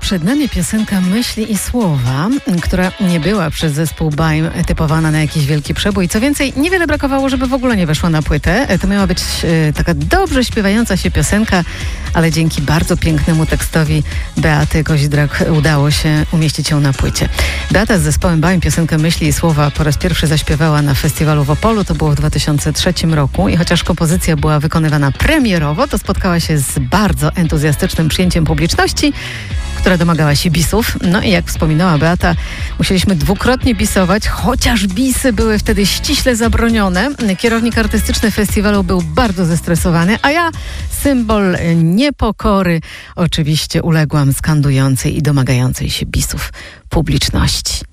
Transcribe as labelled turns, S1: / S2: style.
S1: Przed nami piosenka Myśli i Słowa, która nie była przez zespół BAIM typowana na jakiś wielki przebój. Co więcej, niewiele brakowało, żeby w ogóle nie weszła na płytę. To miała być taka dobrze śpiewająca się piosenka, ale dzięki bardzo pięknemu tekstowi Beaty Kozidrak udało się umieścić ją na płycie. Beata z zespołem BAIM piosenkę Myśli i Słowa po raz pierwszy zaśpiewała na festiwalu w Opolu. To było w 2003 roku i chociaż kompozycja była wykonywana premierowo, to spotkała się z bardzo entuzjastycznym przyjęciem publiczności, która domagała się bisów. No i jak wspominała Beata, musieliśmy dwukrotnie bisować, chociaż bisy były wtedy ściśle zabronione. Kierownik artystyczny festiwalu był bardzo zestresowany, a ja, symbol niepokory, oczywiście uległam skandującej i domagającej się bisów publiczności.